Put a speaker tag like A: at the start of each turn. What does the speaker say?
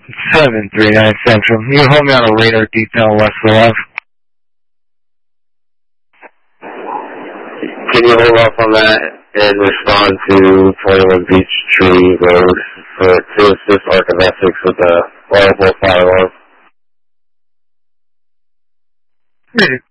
A: 739 Central. You hold me on a radar detail west of left.
B: Can you hold off on that and respond to 21 Peachtree Road to assist Arc of Essex with the audible fire alarm?